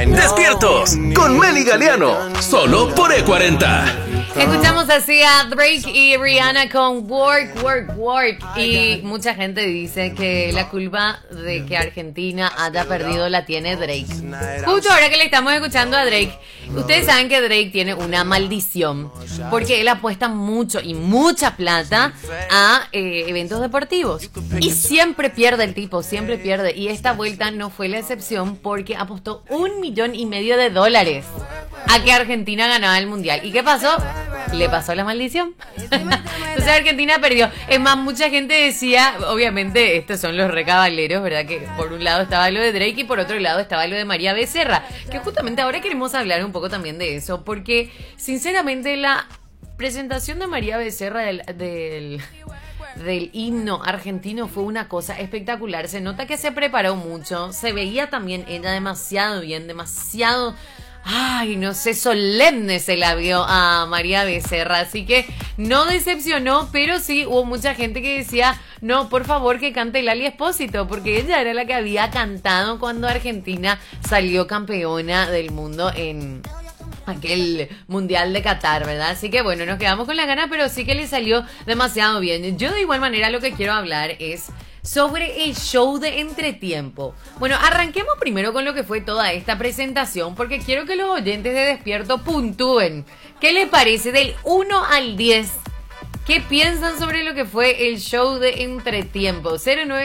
Despiertos con Meli Galeano, solo por E40. Escuchamos así a Drake y Rihanna con Work, Work, Work. Y mucha gente dice que la culpa de que Argentina haya perdido la tiene Drake. Justo ahora que le estamos escuchando a Drake, ustedes saben que Drake tiene una maldición, porque él apuesta mucho y mucha plata a eventos deportivos. Y siempre pierde el tipo, siempre pierde. Y esta vuelta no fue la excepción, porque apostó $1,5 millones a que Argentina ganaba el Mundial. ¿Y qué pasó? Le pasó la maldición. Entonces Argentina perdió. Es más, mucha gente decía, obviamente estos son los recabaleros, ¿verdad? Que por un lado estaba lo de Drake y por otro lado estaba lo de María Becerra. Que justamente ahora queremos hablar un poco también de eso, porque sinceramente la presentación de María Becerra del himno argentino fue una cosa espectacular. Se nota que se preparó mucho. Se veía también ella demasiado bien, demasiado... Ay, no sé, solemne se la vio a María Becerra, así que no decepcionó, pero sí hubo mucha gente que decía, no, por favor que cante Lali Espósito, porque ella era la que había cantado cuando Argentina salió campeona del mundo en aquel Mundial de Qatar, ¿verdad? Así que bueno, nos quedamos con la gana, pero sí que le salió demasiado bien. Yo de igual manera lo que quiero hablar es sobre el show de entretiempo. Bueno, arranquemos primero con lo que fue toda esta presentación, porque quiero que los oyentes de Despierto puntúen. ¿Qué les parece del 1 al 10? ¿Qué piensan sobre lo que fue el show de entretiempo?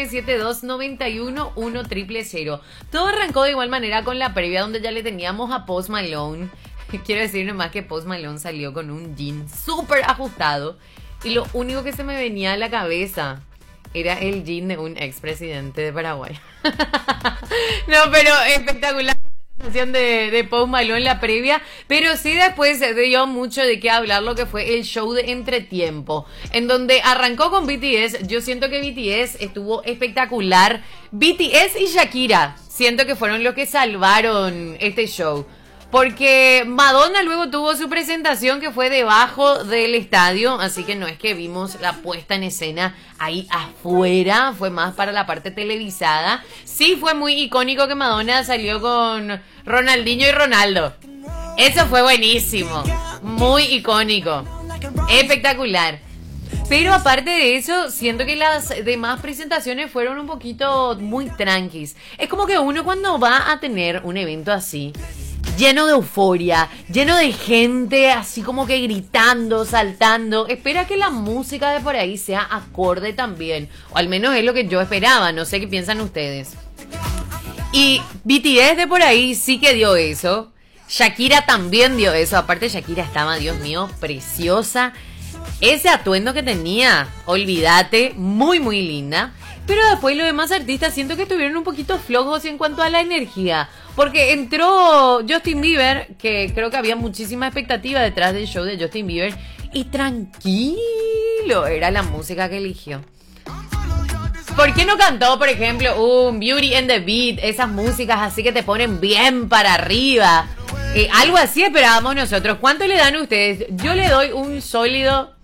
0972-91-1000. Todo arrancó de igual manera con la previa, donde ya le teníamos a Post Malone. Quiero decir nomás que Post Malone salió con un jean súper ajustado, y lo único que se me venía a la cabeza era el jean de un expresidente de Paraguay. No, pero espectacular la presentación de Post Malone en la previa. Pero sí después se dio mucho de qué hablar lo que fue el show de entretiempo, en donde arrancó con BTS. Yo siento que BTS estuvo espectacular. BTS y Shakira siento que fueron los que salvaron este show, porque Madonna luego tuvo su presentación que fue debajo del estadio, así que no es que vimos la puesta en escena ahí afuera, fue más para la parte televisada. Sí fue muy icónico que Madonna salió con Ronaldinho y Ronaldo. Eso fue buenísimo, muy icónico, espectacular. Pero aparte de eso, siento que las demás presentaciones fueron un poquito muy tranquis. Es como que uno cuando va a tener un evento así, lleno de euforia, lleno de gente así como que gritando, saltando, espera que la música de por ahí sea acorde también, o al menos es lo que yo esperaba, no sé qué piensan ustedes. Y BTS de por ahí sí que dio eso, Shakira también dio eso, aparte Shakira estaba, Dios mío, preciosa, ese atuendo que tenía, olvídate, muy muy linda. Pero después los demás artistas siento que estuvieron un poquito flojos en cuanto a la energía, porque entró Justin Bieber, que creo que había muchísima expectativa detrás del show de Justin Bieber, y tranquilo era la música que eligió. ¿Por qué no cantó, por ejemplo, un Beauty and the Beat, esas músicas así que te ponen bien para arriba? Algo así esperábamos nosotros. ¿Cuánto le dan ustedes? Yo le doy un sólido